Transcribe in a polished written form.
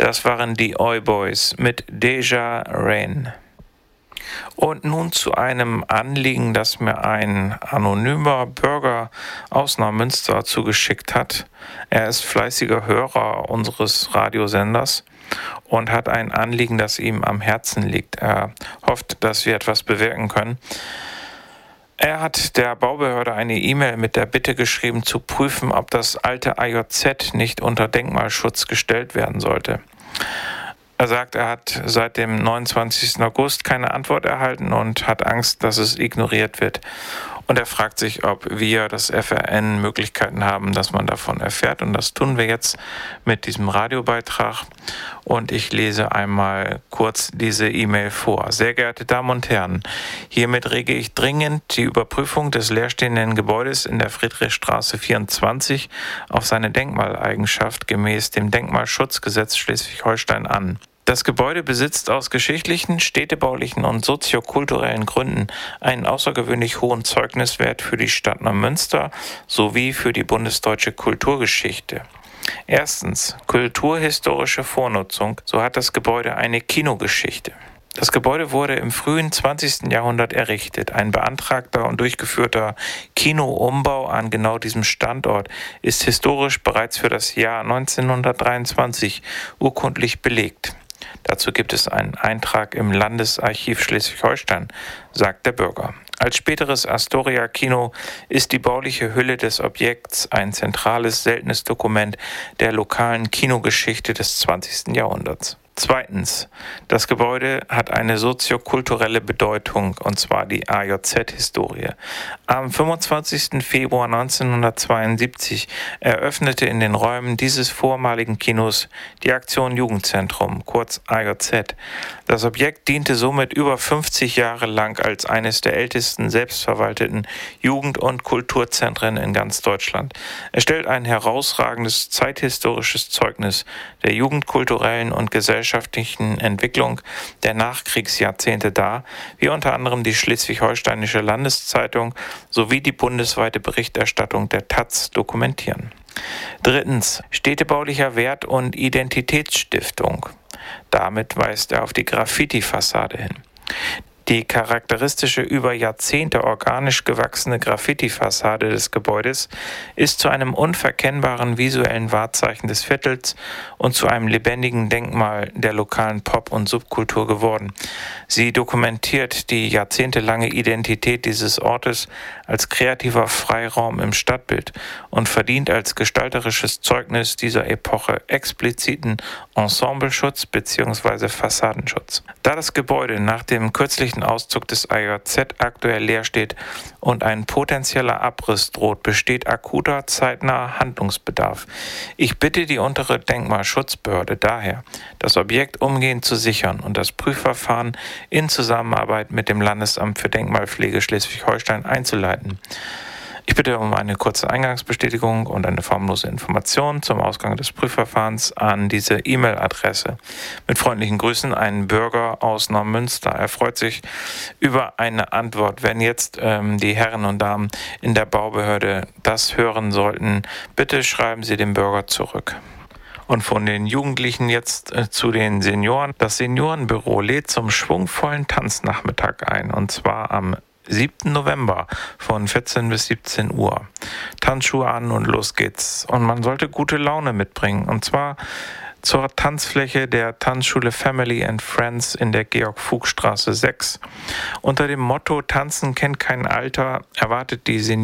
Das waren die Oi Boys mit Deja Rain. Und nun zu einem Anliegen, das mir ein anonymer Bürger aus Neumünster zugeschickt hat. Er ist fleißiger Hörer unseres Radiosenders und hat ein Anliegen, das ihm am Herzen liegt. Er hofft, dass wir etwas bewirken können. Er hat der Baubehörde eine E-Mail mit der Bitte geschrieben, zu prüfen, ob das alte AJZ nicht unter Denkmalschutz gestellt werden sollte. Er sagt, er hat seit dem 29. August keine Antwort erhalten und hat Angst, dass es ignoriert wird. Und er fragt sich, ob wir, das FRN, Möglichkeiten haben, dass man davon erfährt. Und das tun wir jetzt mit diesem Radiobeitrag. Und ich lese einmal kurz diese E-Mail vor. Sehr geehrte Damen und Herren, hiermit rege ich dringend die Überprüfung des leerstehenden Gebäudes in der Friedrichstraße 24 auf seine Denkmaleigenschaft gemäß dem Denkmalschutzgesetz Schleswig-Holstein an. Das Gebäude besitzt aus geschichtlichen, städtebaulichen und soziokulturellen Gründen einen außergewöhnlich hohen Zeugniswert für die Stadt Neumünster sowie für die bundesdeutsche Kulturgeschichte. Erstens, kulturhistorische Vornutzung. So hat das Gebäude eine Kinogeschichte. Das Gebäude wurde im frühen 20. Jahrhundert errichtet. Ein beantragter und durchgeführter Kinoumbau an genau diesem Standort ist historisch bereits für das Jahr 1923 urkundlich belegt. Dazu gibt es einen Eintrag im Landesarchiv Schleswig-Holstein, sagt der Bürger. Als späteres Astoria-Kino ist die bauliche Hülle des Objekts ein zentrales, seltenes Dokument der lokalen Kinogeschichte des 20. Jahrhunderts. Zweitens, das Gebäude hat eine soziokulturelle Bedeutung, und zwar die AJZ-Historie. Am 25. Februar 1972 eröffnete in den Räumen dieses vormaligen Kinos die Aktion Jugendzentrum, kurz AJZ. Das Objekt diente somit über 50 Jahre lang als eines der ältesten selbstverwalteten Jugend- und Kulturzentren in ganz Deutschland. Es stellt ein herausragendes zeithistorisches Zeugnis der jugendkulturellen und gesellschaftlichen Entwicklung der Nachkriegsjahrzehnte dar, wie unter anderem die Schleswig-Holsteinische Landeszeitung sowie die bundesweite Berichterstattung der taz dokumentieren. Drittens, städtebaulicher Wert und Identitätsstiftung. Damit weist er auf die Graffiti-Fassade hin. Die charakteristische, über Jahrzehnte organisch gewachsene Graffiti-Fassade des Gebäudes ist zu einem unverkennbaren visuellen Wahrzeichen des Viertels und zu einem lebendigen Denkmal der lokalen Pop- und Subkultur geworden. Sie dokumentiert die jahrzehntelange Identität dieses Ortes als kreativer Freiraum im Stadtbild und verdient als gestalterisches Zeugnis dieser Epoche expliziten Ensembleschutz bzw. Fassadenschutz. Da das Gebäude nach dem kürzlichen Auszug des AJZ aktuell leer steht und ein potenzieller Abriss droht, besteht akuter, zeitnaher Handlungsbedarf. Ich bitte die untere Denkmalschutzbehörde daher, das Objekt umgehend zu sichern und das Prüfverfahren in Zusammenarbeit mit dem Landesamt für Denkmalpflege Schleswig-Holstein einzuleiten. Ich bitte um eine kurze Eingangsbestätigung und eine formlose Information zum Ausgang des Prüfverfahrens an diese E-Mail-Adresse. Mit freundlichen Grüßen, ein Bürger aus Neumünster. Er freut sich über eine Antwort. Wenn jetzt die Herren und Damen in der Baubehörde das hören sollten, bitte schreiben Sie dem Bürger zurück. Und von den Jugendlichen jetzt zu den Senioren. Das Seniorenbüro lädt zum schwungvollen Tanznachmittag ein, und zwar am 7. November von 14 bis 17 Uhr. Tanzschuhe an und los geht's. Und man sollte gute Laune mitbringen. Und zwar zur Tanzfläche der Tanzschule Family and Friends in der Georg-Fuchs-Straße 6. Unter dem Motto Tanzen kennt kein Alter erwartet die